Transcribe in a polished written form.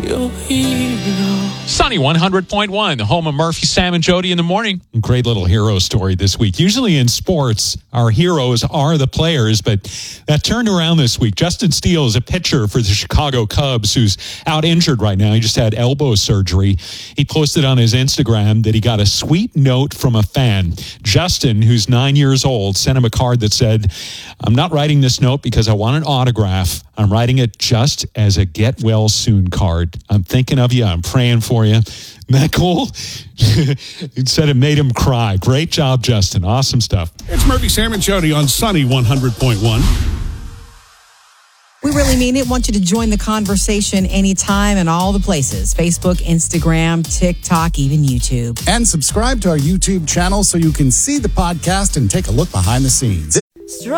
Real hero. Sunny 100.1, the home of Murphy, Sam, and Jody in the morning. Great little hero story this week. Usually in sports, our heroes are the players, but that turned around this week. Justin Steele is a pitcher for the Chicago Cubs who's out injured right now. He just had elbow surgery. He posted on his Instagram that he got a sweet note from a fan. Justin, who's 9 years old, sent him a card that said, "I'm not writing this note because I want an autograph. I'm writing it just as a get well soon card. I'm thinking of you. I'm praying for you." Isn't that cool? He said it made him cry. Great job, Justin. Awesome stuff. It's Murphy, Sam, and Jody on Sunny 100.1. We really mean it. Want you to join the conversation anytime and all the places. Facebook, Instagram, TikTok, even YouTube. And subscribe to our YouTube channel so you can see the podcast and take a look behind the scenes.